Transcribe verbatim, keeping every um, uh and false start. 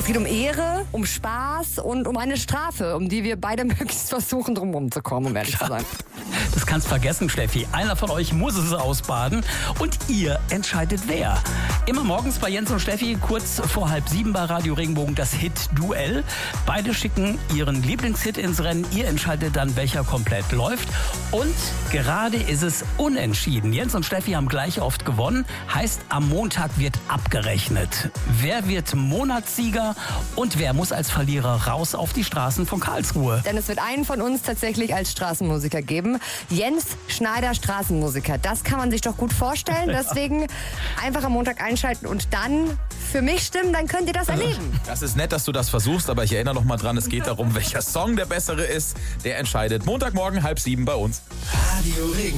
Es geht um Ehre, um Spaß und um eine Strafe, um die wir beide möglichst versuchen, drumherum zu kommen, um ehrlich zu sein. Das kannst vergessen, Steffi. Einer von euch muss es ausbaden und ihr entscheidet wer. Immer morgens bei Jens und Steffi, kurz vor halb sieben bei Radio Regenbogen, das Hit-Duell. Beide schicken ihren Lieblingshit ins Rennen. Ihr entscheidet dann, welcher komplett läuft. Und gerade ist es unentschieden. Jens und Steffi haben gleich oft gewonnen. Heißt, am Montag wird abgerechnet. Wer wird Monatssieger und wer muss als Verlierer raus auf die Straßen von Karlsruhe? Denn es wird einen von uns tatsächlich als Straßenmusiker geben. Jens Schneider, Straßenmusiker. Das kann man sich doch gut vorstellen. Deswegen einfach am Montag einschalten und dann für mich stimmen, dann könnt ihr das erleben. Das ist nett, dass du das versuchst, aber ich erinnere noch mal dran, es geht darum, welcher Song der bessere ist. Der entscheidet Montagmorgen halb sieben bei uns. Radio Regen.